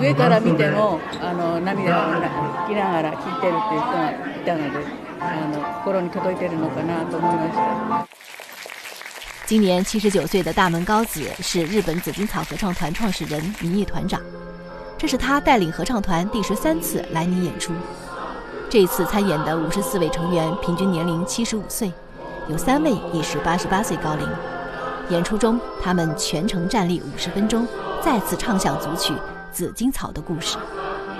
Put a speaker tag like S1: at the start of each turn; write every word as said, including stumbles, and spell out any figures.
S1: 上から見てもあの涙を拭きながら聴いてるっていう人がいたので、あの心に届いてるのかなと思いました。
S2: 今年七十九岁的大门高子是日本紫荆草合唱团创始人、名誉团长，这是他带领合唱团第十三次来宁演出。这一次参演的五十四位成员平均年龄七十五岁，有三位已是八十八岁高龄。演出中，他们全程站立五十分钟，再次唱响组曲《紫荆草的故事》。